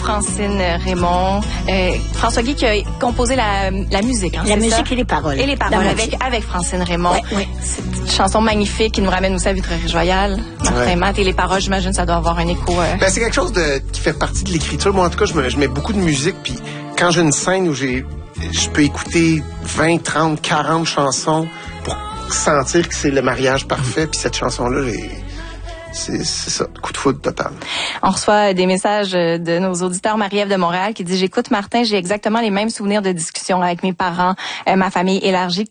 Francine Raymond, François Guy qui a composé la musique. Hein, la musique ça? Et les paroles. Et les paroles avec Francine Raymond. Ouais. C'est une chanson magnifique qui nous ramène aussi à Vitrerie-Royale. Martin Matt et les paroles, j'imagine, ça doit avoir un écho. Ben, c'est quelque chose qui fait partie de l'écriture. Moi, en tout cas, je mets beaucoup de musique. Puis quand j'ai une scène où je peux écouter 20, 30, 40 chansons pour sentir que c'est le mariage parfait. Puis cette chanson-là, c'est ça, coup de foudre total. On reçoit des messages de nos auditeurs. Marie-Ève de Montréal qui dit « J'écoute Martin, j'ai exactement les mêmes souvenirs de discussion avec mes parents, ma famille élargie.